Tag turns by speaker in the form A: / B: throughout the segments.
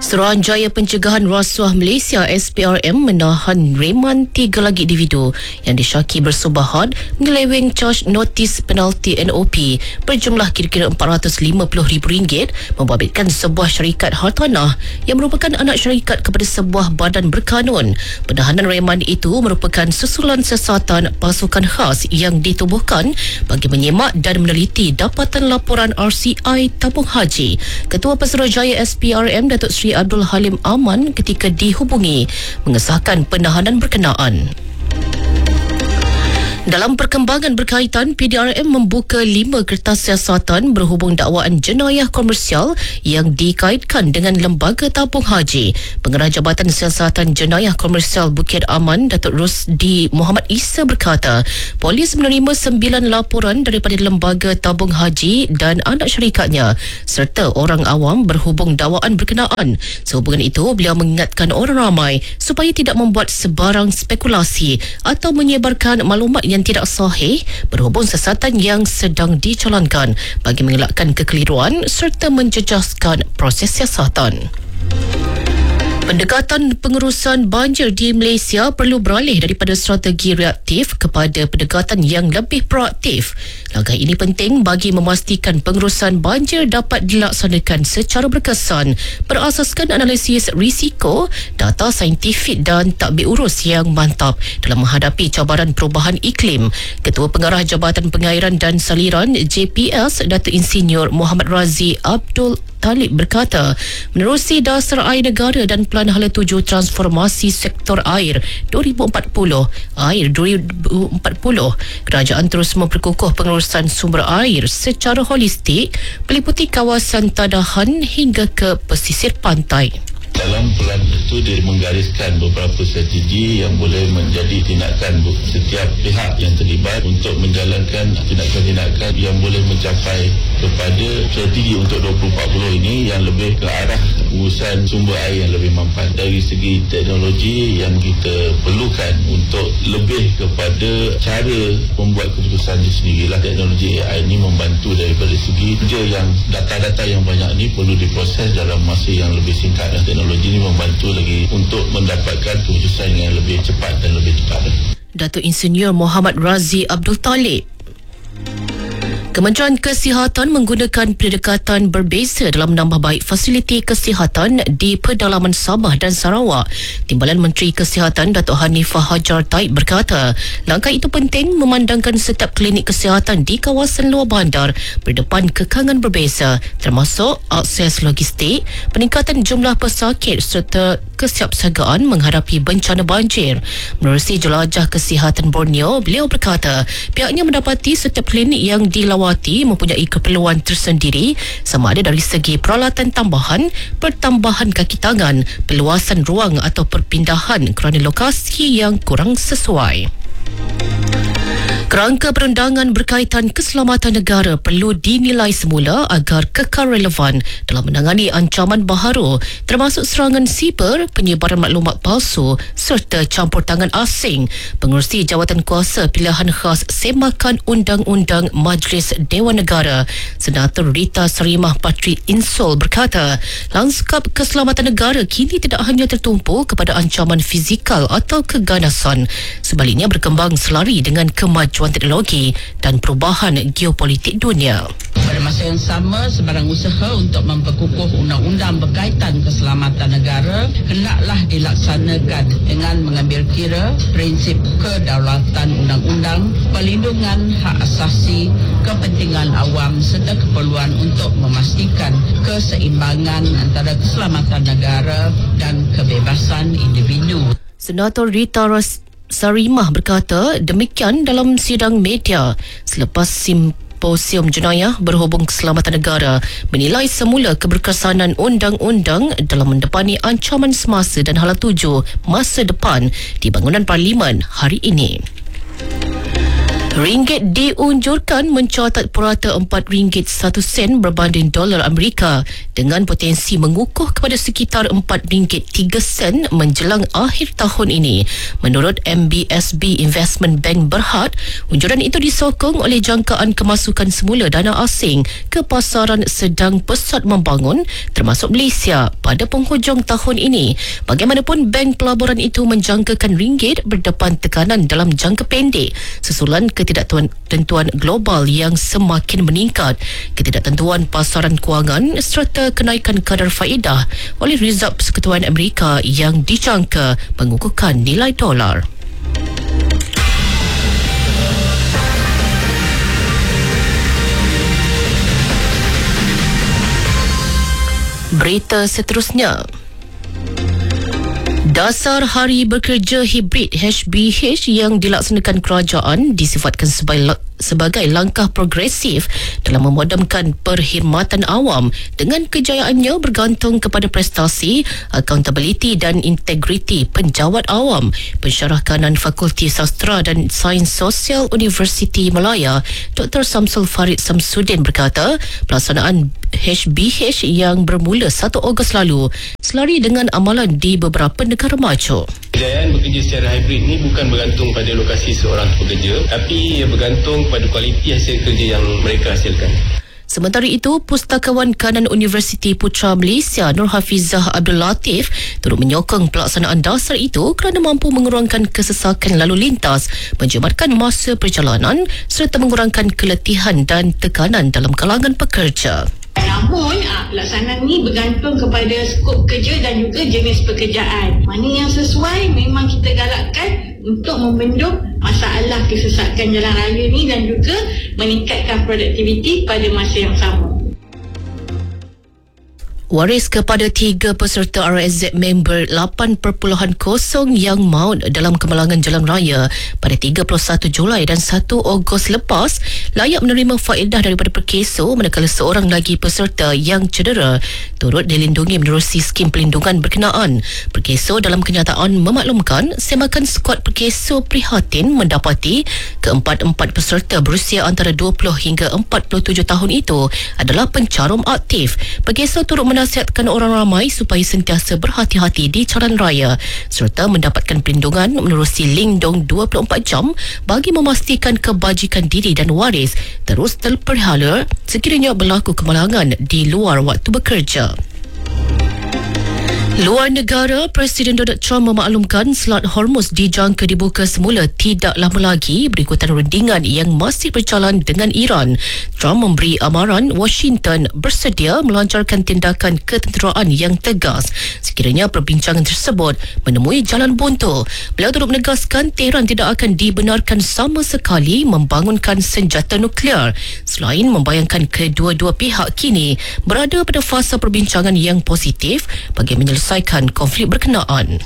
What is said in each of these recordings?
A: Suruhanjaya Pencegahan Rasuah Malaysia SPRM menahan reman 3 lagi individu yang disyaki bersubahat menyeleweng caj notis penalti NOP berjumlah kira-kira RM450,000 membabitkan sebuah syarikat hartanah yang merupakan anak syarikat kepada sebuah badan berkanun. Penahanan reman itu merupakan susulan siasatan pasukan khas yang ditubuhkan bagi menyemak dan meneliti dapatan laporan RCI tabung haji. Ketua Pesuruhjaya SPRM Datuk Seri Abdul Halim Aman ketika dihubungi mengesahkan penahanan berkenaan. Dalam perkembangan berkaitan, PDRM membuka 5 kertas siasatan berhubung dakwaan jenayah komersial yang dikaitkan dengan Lembaga Tabung Haji. Pengarah Jabatan Siasatan Jenayah Komersial Bukit Aman, Datuk Rusdi Muhammad Isa berkata, polis menerima 9 laporan daripada Lembaga Tabung Haji dan anak syarikatnya serta orang awam berhubung dakwaan berkenaan. Sehubungan itu, beliau mengingatkan orang ramai supaya tidak membuat sebarang spekulasi atau menyebarkan maklumat yang tidak sahih berhubung siasatan yang sedang dijalankan bagi mengelakkan kekeliruan serta menjejaskan proses siasatan. Pendekatan pengurusan banjir di Malaysia perlu beralih daripada strategi reaktif kepada pendekatan yang lebih proaktif. Langkah ini penting bagi memastikan pengurusan banjir dapat dilaksanakan secara berkesan berasaskan analisis risiko, data saintifik dan tadbir urus yang mantap dalam menghadapi cabaran perubahan iklim. Ketua Pengarah Jabatan Pengairan dan Saliran JPS, Datuk Insinyur Muhammad Razi Abdul Talib berkata, menerusi dasar air negara dan Pelan Hala 7 Transformasi Sektor Air 2040, kerajaan terus memperkukuh pengurusan sumber air secara holistik meliputi kawasan tadahan hingga ke pesisir pantai.
B: Dalam pelan itu dia menggariskan beberapa strategi yang boleh menjadi tindakan setiap pihak yang terlibat untuk menjalankan tindakan-tindakan yang boleh mencapai kepada strategi untuk 2040 ini yang lebih ke arah urusan sumber air yang lebih mampan. Dari segi teknologi yang kita perlukan untuk lebih kepada cara membuat keputusan itu sendirilah. Teknologi AI ini membantu daripada segi kerja yang data-data yang banyak ini perlu diproses dalam masa yang lebih singkat, dan teknologi ini membantu lagi untuk mendapatkan keputusan yang lebih cepat dan lebih tepat.
A: Datuk Insinyur Muhammad Razi Abdul Talib. Kementerian Kesihatan menggunakan pendekatan berbeza dalam menambah baik fasiliti kesihatan di pedalaman Sabah dan Sarawak. Timbalan Menteri Kesihatan Datuk Hanifah Hajar Taib berkata, langkah itu penting memandangkan setiap klinik kesihatan di kawasan luar bandar berdepan kekangan berbeza termasuk akses logistik, peningkatan jumlah pesakit serta kesiapsiagaan menghadapi bencana banjir. Menerusi Jelajah Kesihatan Borneo, beliau berkata, pihaknya mendapati setiap klinik yang dilawati mempunyai keperluan tersendiri sama ada dari segi peralatan tambahan, pertambahan kaki tangan, perluasan ruang atau perpindahan kerana lokasi yang kurang sesuai. Kerangka perundangan berkaitan keselamatan negara perlu dinilai semula agar kekal relevan dalam menangani ancaman baharu termasuk serangan siber, penyebaran maklumat palsu serta campur tangan asing. Pengerusi Jawatan Kuasa Pilihan Khas Semakan Undang-Undang Majlis Dewan Negara, Senator Rita Sarimah Patri Insol berkata, lanskap keselamatan negara kini tidak hanya tertumpu kepada ancaman fizikal atau keganasan, sebaliknya berkembang selari dengan kemajuan teknologi dan perubahan geopolitik dunia.
C: Pada masa yang sama, sebarang usaha untuk memperkukuh undang-undang berkaitan keselamatan negara hendaklah dilaksanakan dengan mengambil kira prinsip kedaulatan undang-undang, perlindungan hak asasi, kepentingan awam serta keperluan untuk memastikan keseimbangan antara keselamatan negara dan kebebasan individu.
A: Senator Rita Sarimah berkata demikian dalam sidang media selepas simposium jenayah berhubung keselamatan negara menilai semula keberkesanan undang-undang dalam mendepani ancaman semasa dan hala tuju masa depan di bangunan Parlimen hari ini. Ringgit diunjurkan mencatat purata RM4.01 berbanding dolar Amerika dengan potensi mengukuh kepada sekitar RM4.03 menjelang akhir tahun ini. Menurut MBSB Investment Bank Berhad, unjuran itu disokong oleh jangkaan kemasukan semula dana asing ke pasaran sedang pesat membangun termasuk Malaysia pada penghujung tahun ini. Bagaimanapun, bank pelaburan itu menjangkakan ringgit berdepan tekanan dalam jangka pendek susulan ketidaktentuan global yang semakin meningkat, ketidaktentuan pasaran kewangan serta kenaikan kadar faedah oleh Reserve Persekutuan Amerika yang dijangka mengukuhkan nilai dolar. Berita seterusnya. Dasar Hari Bekerja Hibrid HBH yang dilaksanakan kerajaan disifatkan sebagai langkah progresif dalam memadamkan perkhidmatan awam dengan kejayaannya bergantung kepada prestasi, accountability dan integriti penjawat awam. Pensyarah kanan Fakulti Sastra dan Sains Sosial Universiti Malaya, Dr. Samsul Farid Samsudin berkata, pelaksanaan HBH yang bermula 1 Ogos lalu selari dengan amalan di beberapa negara maju.
D: Kejayaan bekerja secara hibrid ni bukan bergantung pada lokasi seorang pekerja, tapi ia bergantung pada kualiti hasil kerja yang mereka hasilkan.
A: Sementara itu, Pustakawan Kanan Universiti Putra Malaysia Nur Hafizah Abdul Latif turut menyokong pelaksanaan dasar itu kerana mampu mengurangkan kesesakan lalu lintas, menjimatkan masa perjalanan serta mengurangkan keletihan dan tekanan dalam kalangan pekerja.
E: Namun, pelaksanaan ni bergantung kepada skop kerja dan juga jenis pekerjaan. Mana yang sesuai memang kita galakkan untuk membendung masalah kesesakan jalan raya ni dan juga meningkatkan produktiviti pada masa yang sama.
A: Waris kepada 3 peserta RSZ member 8.0 yang maut dalam kemalangan jalan raya pada 31 Julai dan 1 Ogos lepas layak menerima faedah daripada perkeso, manakala seorang lagi peserta yang cedera turut dilindungi menerusi skim pelindungan berkenaan. Perkeso dalam kenyataan memaklumkan semakan skuad perkeso prihatin mendapati keempat-empat peserta berusia antara 20 hingga 47 tahun itu adalah pencarum aktif. Perkeso turut menasihatkan orang ramai supaya sentiasa berhati-hati di jalan raya serta mendapatkan perlindungan menerusi link dong 24 jam bagi memastikan kebajikan diri dan waris terus terpelihara sekiranya berlaku kemalangan di luar waktu bekerja. Luar negara, Presiden Donald Trump memaklumkan Selat Hormuz dijangka dibuka semula tidak lama lagi berikutan rundingan yang masih berjalan dengan Iran. Trump memberi amaran Washington bersedia melancarkan tindakan ketenteraan yang tegas sekiranya perbincangan tersebut menemui jalan buntu. Beliau turut menegaskan Tehran tidak akan dibenarkan sama sekali membangunkan senjata nuklear selain membayangkan kedua-dua pihak kini berada pada fasa perbincangan yang positif bagi menyelesaikan konflik berkenaan.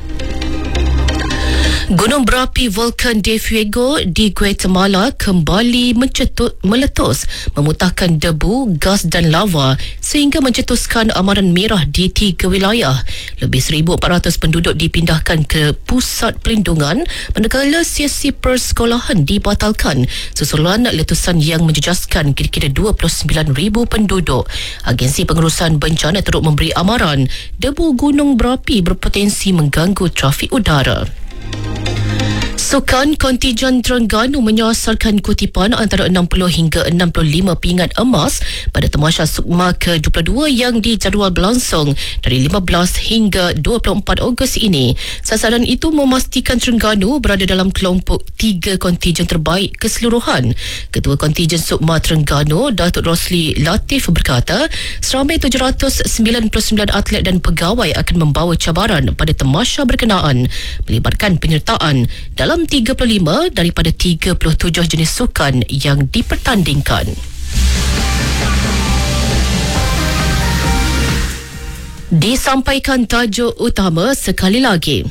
A: Gunung berapi Volcan de Fuego di Guatemala kembali meletus, memutahkan debu, gas dan lava sehingga mencetuskan amaran merah di 3 wilayah. Lebih 1,400 penduduk dipindahkan ke pusat pelindungan manakala sesi persekolahan dibatalkan susulan letusan yang menjejaskan kira-kira 29,000 penduduk. Agensi Pengurusan Bencana turut memberi amaran debu gunung berapi berpotensi mengganggu trafik udara. Sukan kontijen Terengganu menyasarkan kutipan antara 60 hingga 65 pingat emas pada Tamasya Sukma ke-22 yang dijadual berlangsung dari 15 hingga 24 Ogos ini. Sasaran itu memastikan Terengganu berada dalam kelompok 3 kontijen terbaik keseluruhan. Ketua Kontijen Sukma Terengganu, Datuk Rosli Latif berkata, seramai 799 atlet dan pegawai akan membawa cabaran pada tamasya berkenaan, melibatkan penyertaan dalam 35 daripada 37 jenis sukan yang dipertandingkan. Disampaikan tajuk utama sekali lagi.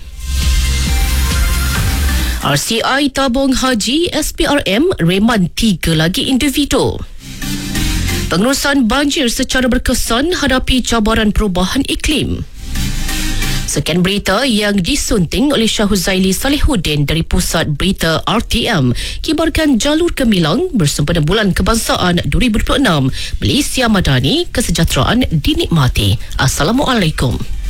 A: RCI tabung haji SPRM reman 3 lagi individu. Pengurusan banjir secara berkesan hadapi cabaran perubahan iklim. Sekian berita yang disunting oleh Syahuzaili Salihuddin dari Pusat Berita RTM. Kibarkan jalur gemilang bersempena Bulan Kebangsaan 2026. Malaysia Madani, kesejahteraan dinikmati. Assalamualaikum.